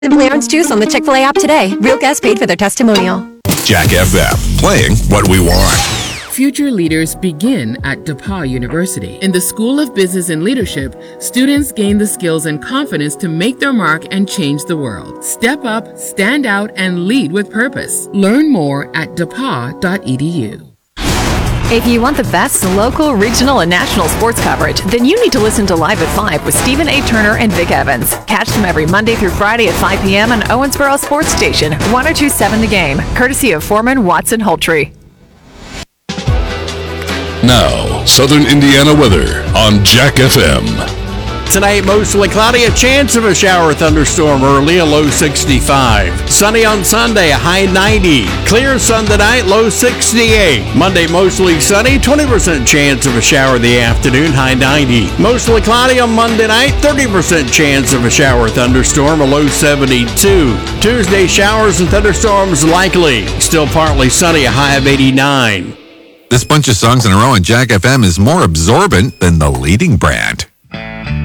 Simply Orange Juice on the Chick-fil-A app today. Real guests paid for their testimonial. Jack FM, playing what we want. Future leaders begin at DePauw University. In the School of Business and Leadership, students gain the skills and confidence to make their mark and change the world. Step up, stand out, and lead with purpose. Learn more at depaw.edu. If you want the best local, regional, and national sports coverage, then you need to listen to Live at 5 with Stephen A. Turner and Vic Evans. Catch them every Monday through Friday at 5 p.m. on Owensboro Sports Station, 1027 The Game, courtesy of Foreman Watson Hultree. Now, Southern Indiana weather on Jack FM. Tonight, mostly cloudy, a chance of a shower thunderstorm early, a low 65. Sunny on Sunday, a high 90. Clear Sunday night, low 68. Monday, mostly sunny, 20% chance of a shower in the afternoon, high 90. Mostly cloudy on Monday night, 30% chance of a shower thunderstorm, a low 72. Tuesday, showers and thunderstorms likely. Still partly sunny, a high of 89. This bunch of songs in a row on Jack FM is more absorbent than the leading brand.